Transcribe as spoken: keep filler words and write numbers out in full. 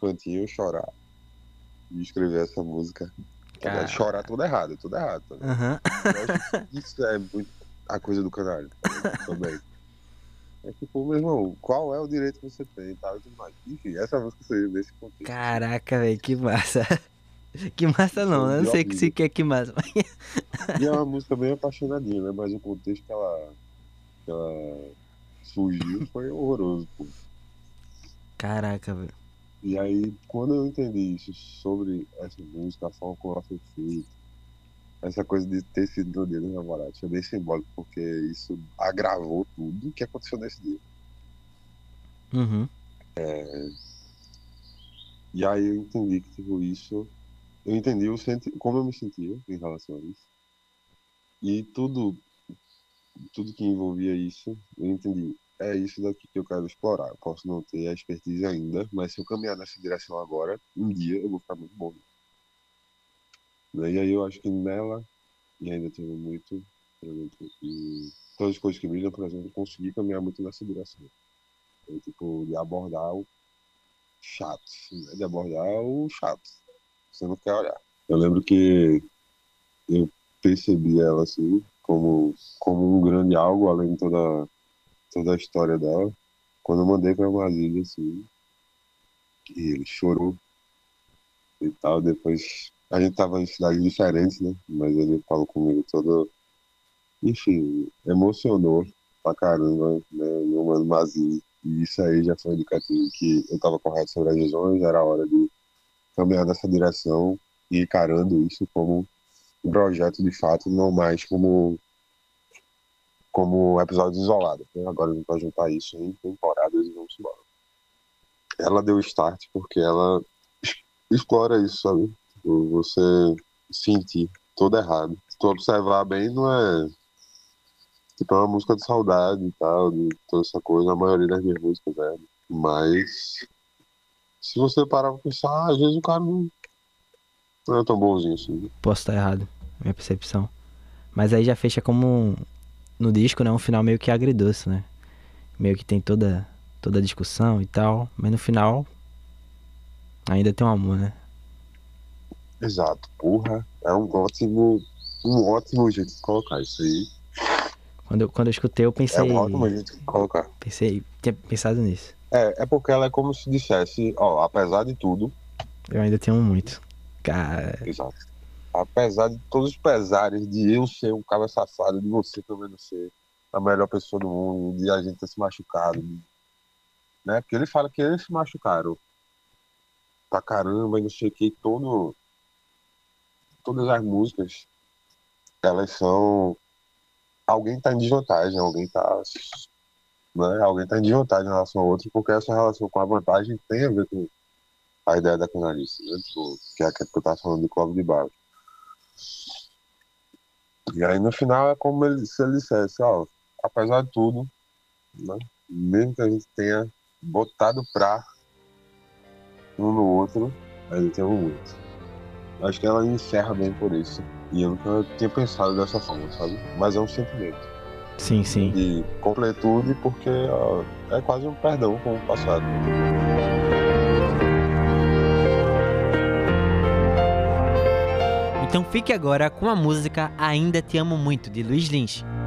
cantinho chorar e escrever essa música. Cara. Chorar tudo errado, tudo errado. Tá ligado? Aham. Eu acho que isso é muito a coisa do Canário também. É tipo, meu irmão, qual é o direito que você tem e tal e tudo mais. Enfim, essa música seria nesse contexto. Caraca, velho, que massa. Que massa Isso não, é eu não de sei o que se horrível. quer que massa. E é uma música bem apaixonadinha, né? Mas o contexto que ela, que ela surgiu foi horroroso, pô. Caraca, velho. E aí, quando eu entendi isso sobre essa música, a forma como ela foi feita, essa coisa de ter sido no dia dos namorados, foi bem simbólico, porque isso agravou tudo o que aconteceu nesse dia. Uhum. E aí eu entendi que, tipo, isso... Eu entendi o senti... como eu me sentia em relação a isso. E tudo, tudo que envolvia isso, eu entendi. É isso daqui que eu quero explorar. Eu posso não ter a expertise ainda, mas se eu caminhar nessa direção agora, um dia eu vou ficar muito bom. Né? E aí eu acho que nela, e ainda tenho muito, por exemplo, e todas as coisas que brilham, por exemplo, eu consegui caminhar muito nessa direção. Então, tipo, de abordar o chato, né? De abordar o chato. Você não quer olhar. Eu lembro que eu percebi ela assim, como, como um grande algo, além de toda, toda a história dela, quando eu mandei pra Marília, assim, que ele chorou e tal. Depois, a gente tava em cidades diferentes, né? Mas ele falou comigo todo, enfim, emocionou pra caramba, né? Meu mano Mazinho. E isso aí já foi um indicativo que eu tava correto sobre as visões, era hora de caminhar nessa direção e encarando isso como um projeto de fato, não mais como como episódios isolados. Né? Agora a gente vai juntar isso em temporadas e vamos embora. Ela deu start porque ela explora isso, sabe? Tipo, você sentir todo errado. Se tu observar bem, não é... Tipo, é uma música de saudade e tal, de toda essa coisa, a maioria das minhas músicas, né? Mas se você parar pra pensar, às vezes o cara não, não é tão bonzinho assim. Posso estar errado, minha percepção. Mas aí já fecha como um- no disco, né? Um final meio que agridoce, né? Meio que tem toda, toda a discussão e tal. Mas no final ainda tem um amor, né? Exato, porra, é um ótimo, um ótimo jeito de colocar isso aí. Quando eu, quando eu escutei, eu É um ótimo pensei. jeito de colocar. Pensei. Tinha pensado nisso. É, é porque ela é como se dissesse, ó, apesar de tudo, Eu ainda tenho muito. Cara. exato, apesar de todos os pesares de eu ser um cara safado, de você também não ser a melhor pessoa do mundo, de a gente ter se machucado, né? Porque ele fala que eles se machucaram pra caramba e não sei o que, todo, todas as músicas, elas são, alguém tá em desvantagem, alguém tá, né? Alguém tá em desvantagem em relação ao outro, porque essa relação com a vantagem tem a ver com a ideia da canalice, né? Tipo, que é aquilo que eu tava falando do Clóvis de Barros. E aí no final é como ele, se ele dissesse, ó, apesar de tudo, né, mesmo que a gente tenha botado pra um no outro, ainda tem um muito. Acho que ela encerra bem por isso. E eu nunca tinha pensado dessa forma, sabe? Mas é um sentimento, Sim, né, sim. de completude, porque ó, é quase um perdão com o passado. Então fique agora com a música Ainda Te Amo Muito, de Luiz Lins.